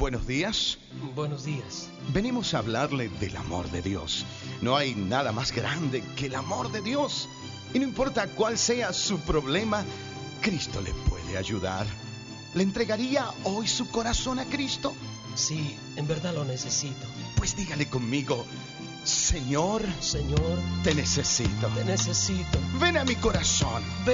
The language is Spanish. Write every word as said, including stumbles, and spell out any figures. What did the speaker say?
Buenos días. Buenos días. Venimos a hablarle del amor de Dios. No hay nada más grande que el amor de Dios. Y no importa cuál sea su problema, Cristo le puede ayudar. ¿Le entregaría hoy su corazón a Cristo? Sí, en verdad lo necesito. Pues dígale conmigo: Señor, Señor, te necesito. te necesito. Ven a mi corazón.